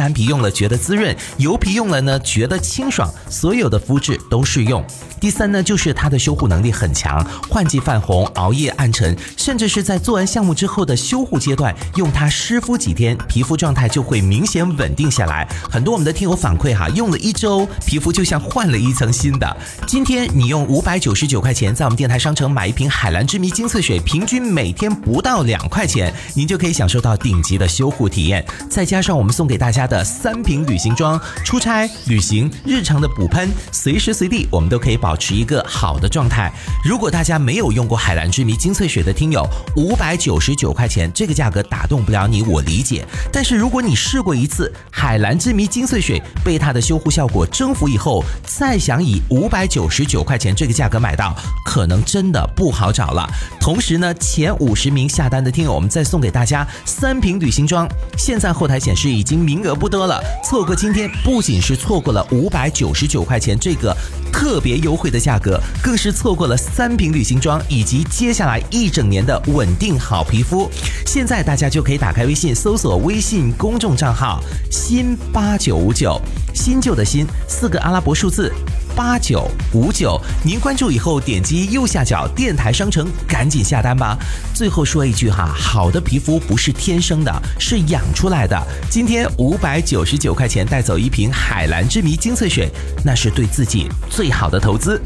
干皮用了觉得滋润，油皮用了呢觉得清爽，所有的肤质都适用。第三呢，就是它的修护能力很强，换季泛红、熬夜暗沉，甚至是在做完项目之后的修护阶段，用它湿敷几天，皮肤状态就会明显稳定下来。很多我们的听友反馈用了1周，皮肤就像换了一层新的。今天你用599块钱在我们电台商城买一瓶海蓝之谜精粹水，平均每天不到2块钱，您就可以享受到顶级的修护体验。再加上我们送给大家的3瓶旅行装，出差、旅行、日常的补喷，随时随地我们都可以保持一个好的状态。如果大家没有用过海蓝之谜精粹水的听友，599块钱这个价格打动不了你，我理解。但是如果你试过一次海蓝之谜精粹水，被它的修护效果征服以后，再想以599块钱这个价格买到，可能真的不好找了。同时呢，前50名下单的听友，我们再送给大家3瓶旅行装，现在后台显示已经名额不多了，错过今天不仅是错过了599块钱这个特别优惠的价格，更是错过了3瓶旅行装以及接下来1整年的稳定好皮肤。现在大家就可以打开微信，搜索微信公众账号新8959，新旧的新4个阿拉伯数字8959，您关注以后点击右下角电台商城，赶紧下单吧。最后说一句好的皮肤不是天生的，是养出来的。今天599块钱带走一瓶海蓝之谜精粹水，那是对自己最好的投资。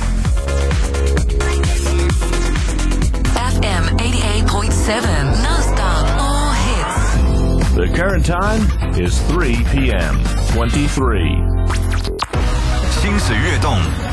FM 88.7 non-stop all hits. The current time is 3 p.m. 23. 心水跃动